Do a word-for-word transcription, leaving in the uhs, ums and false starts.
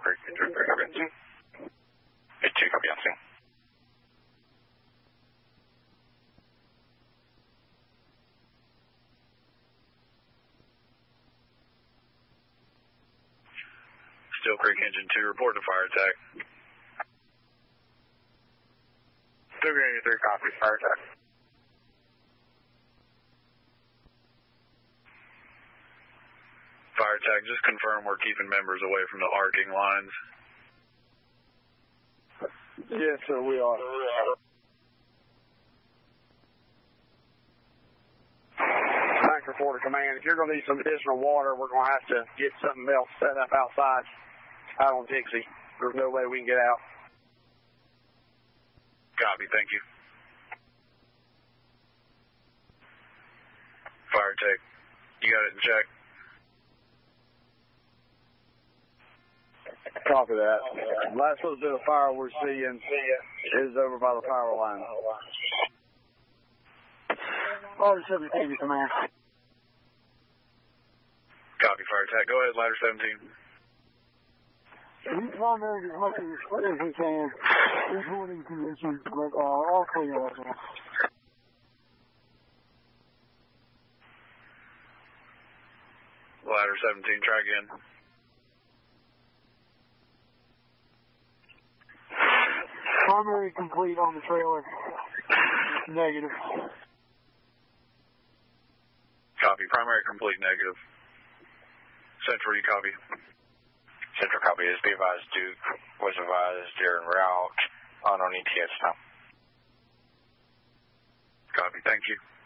Creek, Injured three, copy on scene. eight two, copy on scene. Steel Creek Engine two, report to fire attack. two eighty-three, copy, fire attack. Fire attack, just confirm we're keeping members away from the arcing lines. Yes, sir, we are. Thanks for report to command. If you're going to need some additional water, we're going to have to get something else set up outside, out on Dixie. There's no way we can get out. Copy, thank you. Fire attack, you got it in check. Copy that. Last little bit of fire we're seeing is over by the power line. Ladder seventeen, command. Copy, fire attack. Go ahead, ladder seventeen. He's trying to as much as we can. Reporting conditions, but uh, all clear right now. Ladder seventeen, try again. Primary complete on the trailer. Negative. Copy. Primary complete negative. Central, you copy? Central copy is be advised Duke was advised during route on on E T S now. Copy. Thank you.